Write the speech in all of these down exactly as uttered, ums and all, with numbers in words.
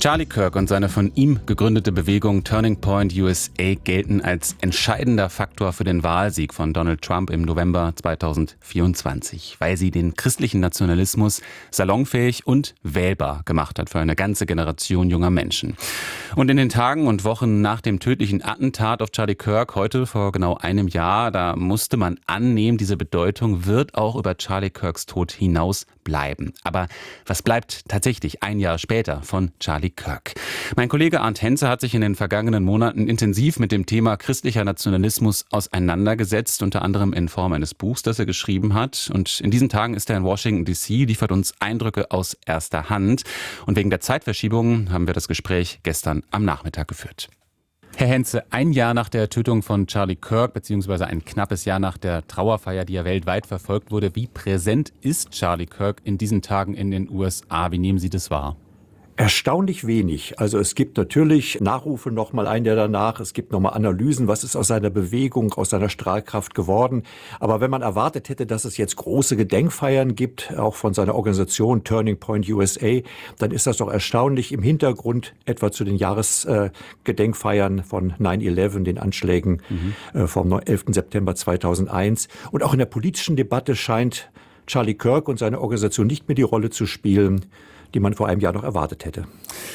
Charlie Kirk und seine von ihm gegründete Bewegung Turning Point U S A gelten als entscheidender Faktor für den Wahlsieg von Donald Trump im November zweitausendvierundzwanzig, weil sie den christlichen Nationalismus salonfähig und wählbar gemacht hat für eine ganze Generation junger Menschen. Und in den Tagen und Wochen nach dem tödlichen Attentat auf Charlie Kirk, heute vor genau einem Jahr, da musste man annehmen, diese Bedeutung wird auch über Charlie Kirks Tod hinaus bleiben. Aber was bleibt tatsächlich ein Jahr später von Charlie Kirk? Mein Kollege Arndt Henze hat sich in den vergangenen Monaten intensiv mit dem Thema christlicher Nationalismus auseinandergesetzt, unter anderem in Form eines Buchs, das er geschrieben hat. Und in diesen Tagen ist er in Washington D C, liefert uns Eindrücke aus erster Hand. Und wegen der Zeitverschiebung haben wir das Gespräch gestern am Nachmittag geführt. Herr Henze, ein Jahr nach der Tötung von Charlie Kirk, beziehungsweise ein knappes Jahr nach der Trauerfeier, die ja weltweit verfolgt wurde, wie präsent ist Charlie Kirk in diesen Tagen in den U S A? Wie nehmen Sie das wahr? Erstaunlich wenig. Also es gibt natürlich Nachrufe noch mal ein Jahr danach. Es gibt noch mal Analysen, was ist aus seiner Bewegung, aus seiner Strahlkraft geworden. Aber wenn man erwartet hätte, dass es jetzt große Gedenkfeiern gibt, auch von seiner Organisation Turning Point U S A, dann ist das doch erstaunlich im Hintergrund, etwa zu den Jahresgedenkfeiern äh, von neun elf, den Anschlägen mhm. äh, vom elften September zweitausendeins. Und auch in der politischen Debatte scheint Charlie Kirk und seine Organisation nicht mehr die Rolle zu spielen, die man vor einem Jahr noch erwartet hätte.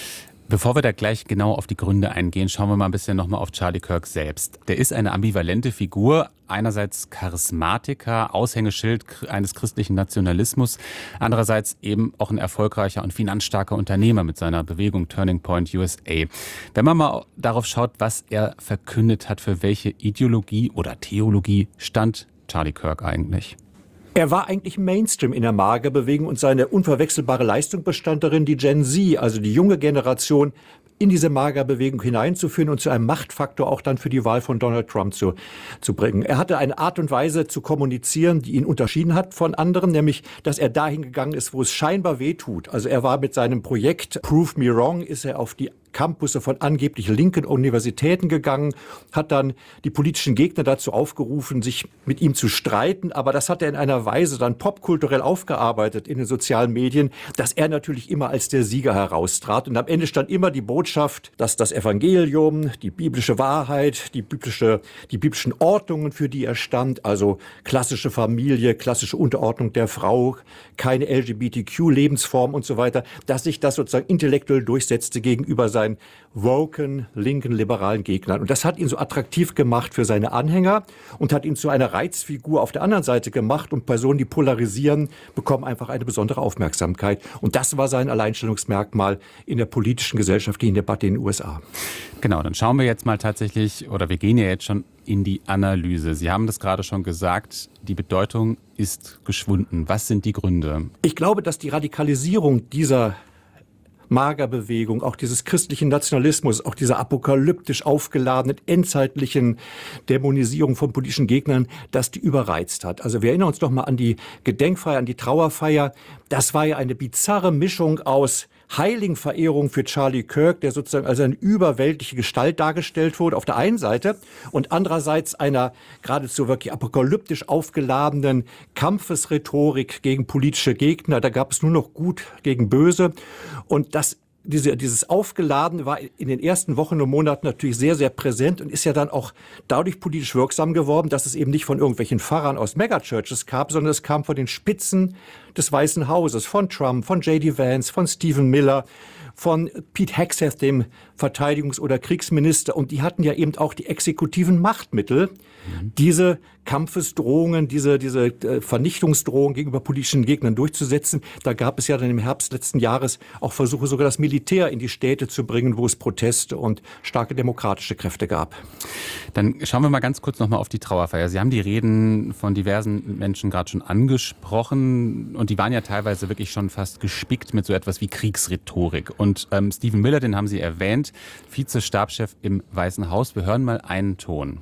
Bevor wir da gleich genau auf die Gründe eingehen, schauen wir mal ein bisschen nochmal auf Charlie Kirk selbst. Der ist eine ambivalente Figur, einerseits Charismatiker, Aushängeschild eines christlichen Nationalismus, andererseits eben auch ein erfolgreicher und finanzstarker Unternehmer mit seiner Bewegung Turning Point U S A. Wenn man mal darauf schaut, was er verkündet hat, für welche Ideologie oder Theologie stand Charlie Kirk eigentlich? Er war eigentlich Mainstream in der MAGA-Bewegung und seine unverwechselbare Leistung bestand darin, die Gen Z, also die junge Generation, in diese MAGA-Bewegung hineinzuführen und zu einem Machtfaktor auch dann für die Wahl von Donald Trump zu, zu bringen. Er hatte eine Art und Weise zu kommunizieren, die ihn unterschieden hat von anderen, nämlich, dass er dahin gegangen ist, wo es scheinbar weh tut. Also er war mit seinem Projekt Prove Me Wrong, ist er auf die Campusse von angeblich linken Universitäten gegangen, hat dann die politischen Gegner dazu aufgerufen, sich mit ihm zu streiten. Aber das hat er in einer Weise dann popkulturell aufgearbeitet in den sozialen Medien, dass er natürlich immer als der Sieger heraustrat. Und am Ende stand immer die Botschaft, dass das Evangelium, die biblische Wahrheit, die biblische, die biblischen Ordnungen, für die er stand, also klassische Familie, klassische Unterordnung der Frau, keine L G B T Q-Lebensform und so weiter, dass sich das sozusagen intellektuell durchsetzte gegenüber seinen woken, linken, liberalen Gegnern. Und das hat ihn so attraktiv gemacht für seine Anhänger und hat ihn zu einer Reizfigur auf der anderen Seite gemacht. Und Personen, die polarisieren, bekommen einfach eine besondere Aufmerksamkeit. Und das war sein Alleinstellungsmerkmal in der politischen, gesellschaftlichen Debatte in den U S A. Genau, dann schauen wir jetzt mal tatsächlich, oder wir gehen ja jetzt schon in die Analyse. Sie haben das gerade schon gesagt, die Bedeutung ist geschwunden. Was sind die Gründe? Ich glaube, dass die Radikalisierung dieser MAGA-Bewegung, auch dieses christlichen Nationalismus, auch dieser apokalyptisch aufgeladenen, endzeitlichen Dämonisierung von politischen Gegnern, dass die überreizt hat. Also wir erinnern uns doch mal an die Gedenkfeier, an die Trauerfeier. Das war ja eine bizarre Mischung aus Heiligenverehrung für Charlie Kirk, der sozusagen als eine überweltliche Gestalt dargestellt wurde, auf der einen Seite, und andererseits einer geradezu wirklich apokalyptisch aufgeladenen Kampfesrhetorik gegen politische Gegner. Da gab es nur noch Gut gegen Böse. Und das Diese, dieses Aufgeladen war in den ersten Wochen und Monaten natürlich sehr, sehr präsent und ist ja dann auch dadurch politisch wirksam geworden, dass es eben nicht von irgendwelchen Pfarrern aus Megachurches kam, sondern es kam von den Spitzen des Weißen Hauses, von Trump, von J D Vance, von Stephen Miller, von Pete Hegseth, dem Verteidigungs- oder Kriegsminister. Und die hatten ja eben auch die exekutiven Machtmittel, mhm. diese Kampfesdrohungen, diese, diese äh, Vernichtungsdrohungen gegenüber politischen Gegnern durchzusetzen. Da gab es ja dann im Herbst letzten Jahres auch Versuche, sogar das Militär in die Städte zu bringen, wo es Proteste und starke demokratische Kräfte gab. Dann schauen wir mal ganz kurz nochmal auf die Trauerfeier. Sie haben die Reden von diversen Menschen gerade schon angesprochen und die waren ja teilweise wirklich schon fast gespickt mit so etwas wie Kriegsrhetorik. Und ähm, Stephen Miller, den haben Sie erwähnt, Vize-Stabschef im Weißen Haus. Wir hören mal einen Ton.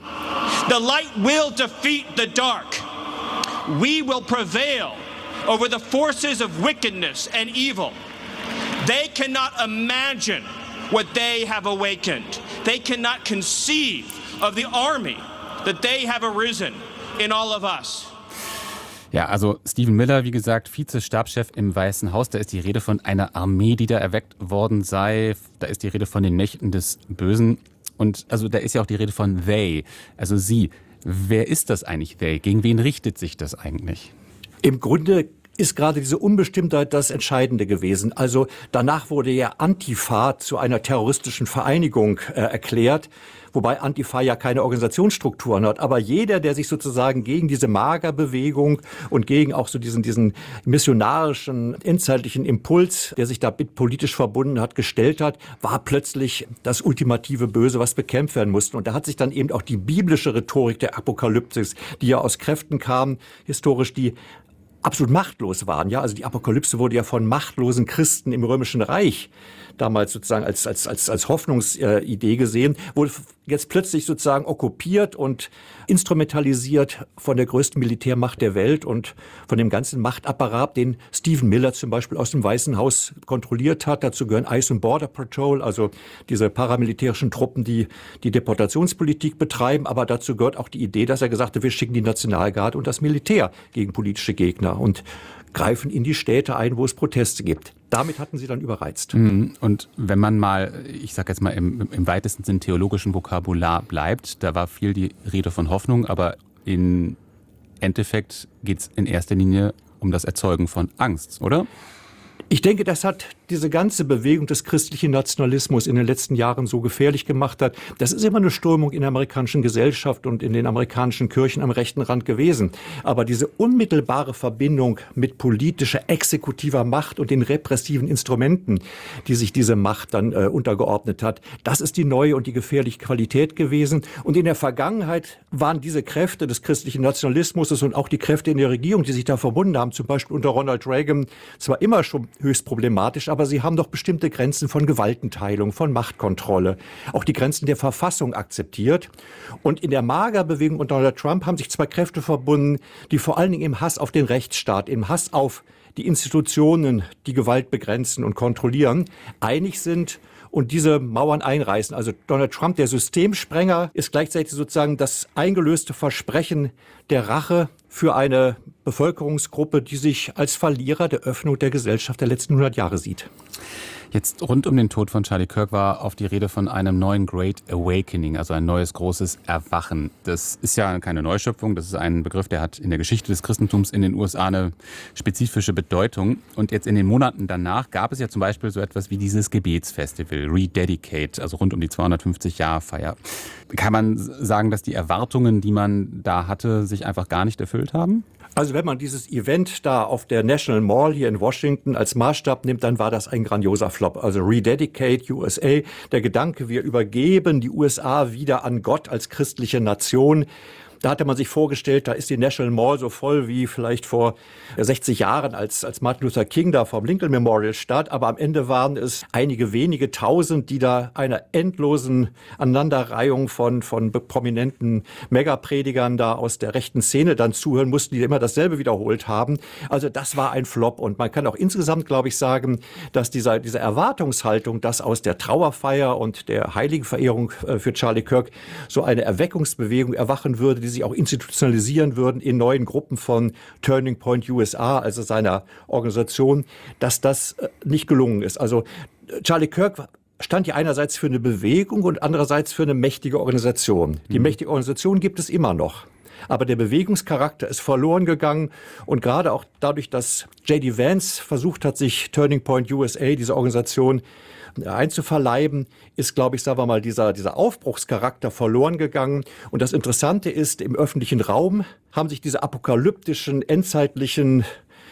The light will defeat the dark. We will prevail over the forces of wickedness and evil. They cannot imagine what they have awakened. They cannot conceive of the army that they have arisen in all of us. Ja, also Stephen Miller, wie gesagt, Vize-Stabschef im Weißen Haus. Da ist die Rede von einer Armee, die da erweckt worden sei. Da ist die Rede von den Mächten des Bösen. Und also da ist ja auch die Rede von they, also sie. Wer ist das eigentlich, they? Gegen wen richtet sich das eigentlich? Im Grunde ist gerade diese Unbestimmtheit das Entscheidende gewesen. Also danach wurde ja Antifa zu einer terroristischen Vereinigung äh, erklärt, wobei Antifa ja keine Organisationsstrukturen hat. Aber jeder, der sich sozusagen gegen diese Magerbewegung und gegen auch so diesen, diesen missionarischen, endzeitlichen Impuls, der sich da politisch verbunden hat, gestellt hat, war plötzlich das ultimative Böse, was bekämpft werden musste. Und da hat sich dann eben auch die biblische Rhetorik der Apokalypsis, die ja aus Kräften kam, historisch, die absolut machtlos waren. Ja, also die Apokalypse wurde ja von machtlosen Christen im Römischen Reich damals sozusagen als als als als Hoffnungsidee gesehen, wurde jetzt plötzlich sozusagen okkupiert und instrumentalisiert von der größten Militärmacht der Welt und von dem ganzen Machtapparat, den Stephen Miller zum Beispiel aus dem Weißen Haus kontrolliert hat. Dazu gehören Ice and Border Patrol, also diese paramilitärischen Truppen, die die Deportationspolitik betreiben. Aber dazu gehört auch die Idee, dass er gesagt hat, wir schicken die Nationalgarde und das Militär gegen politische Gegner und greifen in die Städte ein, wo es Proteste gibt. Damit hatten sie dann überreizt. Und wenn man mal, ich sage jetzt mal im, im weitesten Sinn theologischen Vokabular bleibt, da war viel die Rede von Hoffnung, aber im Endeffekt geht es in erster Linie um das Erzeugen von Angst, oder? Ich denke, das hat diese ganze Bewegung des christlichen Nationalismus in den letzten Jahren so gefährlich gemacht hat. Das ist immer eine Strömung in der amerikanischen Gesellschaft und in den amerikanischen Kirchen am rechten Rand gewesen. Aber diese unmittelbare Verbindung mit politischer, exekutiver Macht und den repressiven Instrumenten, die sich diese Macht dann äh, untergeordnet hat, das ist die neue und die gefährliche Qualität gewesen. Und in der Vergangenheit waren diese Kräfte des christlichen Nationalismus und auch die Kräfte in der Regierung, die sich da verbunden haben, zum Beispiel unter Ronald Reagan, zwar immer schon höchst problematisch, aber sie haben doch bestimmte Grenzen von Gewaltenteilung, von Machtkontrolle, auch die Grenzen der Verfassung akzeptiert. Und in der Magerbewegung unter Donald Trump haben sich zwei Kräfte verbunden, die vor allen Dingen im Hass auf den Rechtsstaat, im Hass auf die Institutionen, die Gewalt begrenzen und kontrollieren, einig sind und diese Mauern einreißen. Also Donald Trump, der Systemsprenger, ist gleichzeitig sozusagen das eingelöste Versprechen der Rache für eine Bevölkerungsgruppe, die sich als Verlierer der Öffnung der Gesellschaft der letzten hundert Jahre sieht. Jetzt rund um den Tod von Charlie Kirk war auf die Rede von einem neuen Great Awakening, also ein neues großes Erwachen. Das ist ja keine Neuschöpfung, das ist ein Begriff, der hat in der Geschichte des Christentums in den U S A eine spezifische Bedeutung. Und jetzt in den Monaten danach gab es ja zum Beispiel so etwas wie dieses Gebetsfestival, Rededicate, also rund um die zweihundertfünfzig-Jahr-Feier. Kann man sagen, dass die Erwartungen, die man da hatte, sich einfach gar nicht erfüllt haben? Also wenn man dieses Event da auf der National Mall hier in Washington als Maßstab nimmt, dann war das ein grandioser Flop. Also Rededicate U S A, der Gedanke, wir übergeben die U S A wieder an Gott als christliche Nation. Da hatte man sich vorgestellt, da ist die National Mall so voll wie vielleicht vor sechzig Jahren, als, als Martin Luther King da vom Lincoln Memorial stand. Aber am Ende waren es einige wenige Tausend, die da einer endlosen Aneinanderreihung von, von prominenten Megapredigern da aus der rechten Szene dann zuhören mussten, die immer dasselbe wiederholt haben. Also das war ein Flop. Und man kann auch insgesamt, glaube ich, sagen, dass dieser, diese Erwartungshaltung, dass aus der Trauerfeier und der Heiligenverehrung für Charlie Kirk so eine Erweckungsbewegung erwachen würde, die sich auch institutionalisieren würden in neuen Gruppen von Turning Point U S A, also seiner Organisation, dass das nicht gelungen ist. Also Charlie Kirk stand ja einerseits für eine Bewegung und andererseits für eine mächtige Organisation. Die mhm. mächtige Organisation gibt es immer noch. Aber der Bewegungscharakter ist verloren gegangen und gerade auch dadurch, dass J D Vance versucht hat, sich Turning Point U S A, diese Organisation, einzuverleiben, ist, glaube ich, sagen wir mal, dieser, dieser Aufbruchscharakter verloren gegangen. Und das Interessante ist, im öffentlichen Raum haben sich diese apokalyptischen, endzeitlichen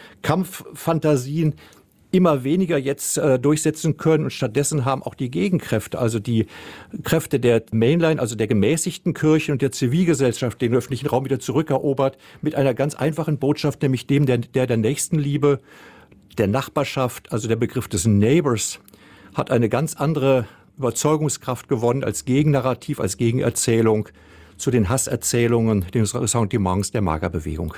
Kampffantasien immer weniger jetzt äh, durchsetzen können. Und stattdessen haben auch die Gegenkräfte, also die Kräfte der Mainline, also der gemäßigten Kirche und der Zivilgesellschaft, den öffentlichen Raum wieder zurückerobert, mit einer ganz einfachen Botschaft, nämlich dem der, der, der Nächstenliebe, der Nachbarschaft, also der Begriff des Neighbors, hat eine ganz andere Überzeugungskraft gewonnen als Gegennarrativ, als Gegenerzählung zu den Hasserzählungen, den Ressentiments der Magerbewegung.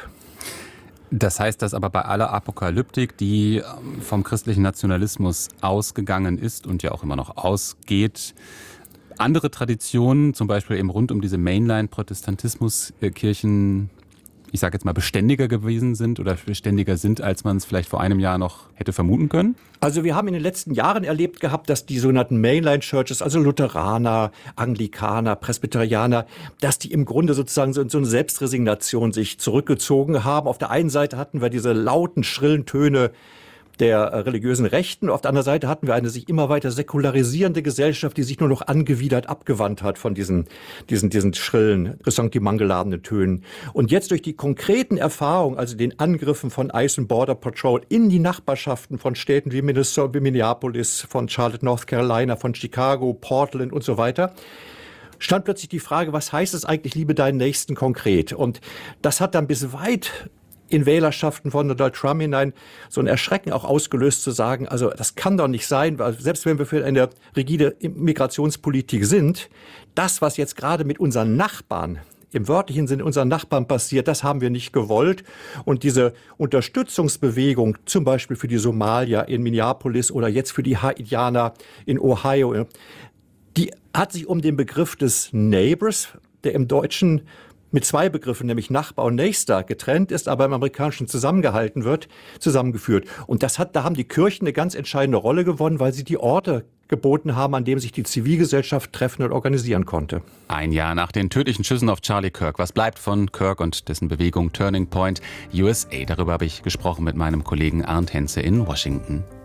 Das heißt, dass aber bei aller Apokalyptik, die vom christlichen Nationalismus ausgegangen ist und ja auch immer noch ausgeht, andere Traditionen, zum Beispiel eben rund um diese Mainline-Protestantismus-Kirchen, ich sage jetzt mal, beständiger gewesen sind oder beständiger sind, als man es vielleicht vor einem Jahr noch hätte vermuten können? Also wir haben in den letzten Jahren erlebt gehabt, dass die sogenannten Mainline Churches, also Lutheraner, Anglikaner, Presbyterianer, dass die im Grunde sozusagen so in so eine Selbstresignation sich zurückgezogen haben. Auf der einen Seite hatten wir diese lauten, schrillen Töne der religiösen Rechten. Auf der anderen Seite hatten wir eine sich immer weiter säkularisierende Gesellschaft, die sich nur noch angewidert abgewandt hat von diesen, diesen, diesen schrillen, ressentimentgeladenen Tönen. Und jetzt durch die konkreten Erfahrungen, also den Angriffen von ICE und Border Patrol in die Nachbarschaften von Städten wie Minnesota, wie Minneapolis, von Charlotte, North Carolina, von Chicago, Portland und so weiter, stand plötzlich die Frage, was heißt es eigentlich, liebe deinen Nächsten konkret? Und das hat dann bis weit in Wählerschaften von Donald Trump hinein so ein Erschrecken auch ausgelöst, zu sagen, also das kann doch nicht sein, weil selbst wenn wir für eine rigide Migrationspolitik sind, das, was jetzt gerade mit unseren Nachbarn, im wörtlichen Sinne unseren Nachbarn passiert, das haben wir nicht gewollt. Und diese Unterstützungsbewegung, zum Beispiel für die Somalier in Minneapolis oder jetzt für die Haitianer in Ohio, die hat sich um den Begriff des Neighbors, der im Deutschen mit zwei Begriffen, nämlich Nachbar und Nächster, getrennt ist, aber im Amerikanischen zusammengehalten wird, zusammengeführt. Und das hat, da haben die Kirchen eine ganz entscheidende Rolle gewonnen, weil sie die Orte geboten haben, an dem sich die Zivilgesellschaft treffen und organisieren konnte. Ein Jahr nach den tödlichen Schüssen auf Charlie Kirk. Was bleibt von Kirk und dessen Bewegung Turning Point U S A? Darüber habe ich gesprochen mit meinem Kollegen Arndt Henze in Washington.